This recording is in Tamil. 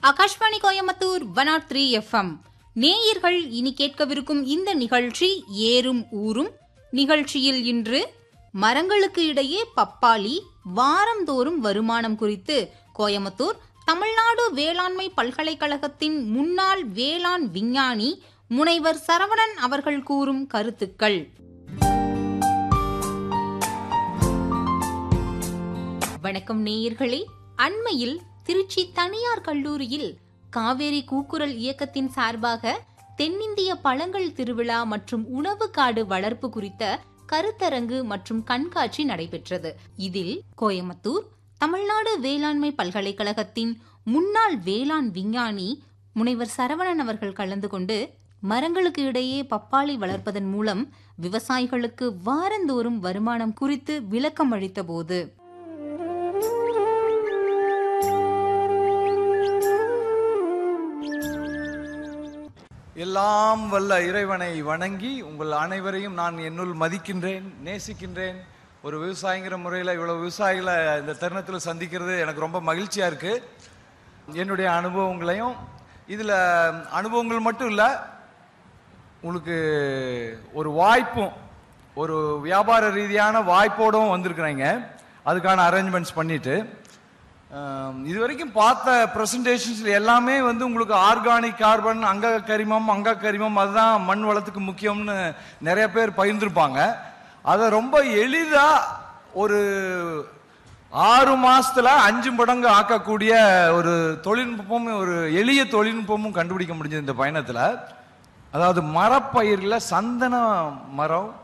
ஆகாஷ்வாணி கோயம்புத்தூர் 103 FM. நேயர்கள் இனி கேட்கவிருக்கும் இந்த நிகழ்ச்சி ஏறும் ஊரும். நிகழ்ச்சியில் இன்று மரங்களுக்கு இடையே பப்பாளி, வாரந்தோறும் வருமானம் குறித்து கோயம்புத்தூர் தமிழ்நாடு வேளாண்மை பல்கலைக்கழகத்தின் முன்னாள் வேளாண் விஞ்ஞானி முனைவர் சரவணன் அவர்கள் கூறும் கருத்துக்கள். வணக்கம் நேயர்களே. அண்மையில் திருச்சி தனியார் கல்லூரியில் காவேரி கூக்குரல் இயக்கத்தின் சார்பாக தென்னிந்திய பழங்கள் திருவிழா மற்றும் உணவு காடு வளர்ப்பு குறித்த கருத்தரங்கு மற்றும் கண்காட்சி நடைபெற்றது. இதில் கோயம்புத்தூர் தமிழ்நாடு வேளாண்மை பல்கலைக்கழகத்தின் முன்னாள் வேளாண் விஞ்ஞானி முனைவர் சரவணன் அவர்கள் கலந்து கொண்டு மரங்களுக்கு இடையே பப்பாளி வளர்ப்பதன் மூலம் விவசாயிகளுக்கு வாரந்தோறும் வருமானம் குறித்து விளக்கம் அளித்த போது, எல்லாம் வல்ல இறைவனை வணங்கி உங்கள் அனைவரையும் நான் என்னுள் மதிக்கின்றேன், நேசிக்கின்றேன். ஒரு விவசாயிங்கிற முறையில் இவ்வளவு விவசாயிகளை இந்த தருணத்தில் சந்திக்கிறது எனக்கு ரொம்ப மகிழ்ச்சியாக இருக்குது. என்னுடைய அனுபவங்களையும் இதில் அனுபவங்கள் மட்டும் இல்லை, உங்களுக்கு ஒரு வாய்ப்பும் ஒரு வியாபார ரீதியான வாய்ப்போடும் வந்திருக்கிறேங்க. அதுக்கான அரேஞ்ச்மெண்ட்ஸ் பண்ணிட்டு இது வரைக்கும் பார்த்த ப்ரெசன்டேஷன்ஸில் எல்லாமே உங்களுக்கு ஆர்கானிக் கார்பன், அங்க கரிமம் அதுதான் மண் வளத்துக்கு முக்கியம்னு நிறைய பேர் பகிர்ந்துருப்பாங்க. அதை ரொம்ப எளிதாக ஒரு 6 மாசத்துல 5 மடங்கு ஆக்கக்கூடிய ஒரு தொழில்நுட்பமும் ஒரு எளிய தொழில்நுட்பமும் கண்டுபிடிக்க முடிஞ்சது இந்த பயணத்தில். அதாவது மரப்பயிரில் சந்தன மரம்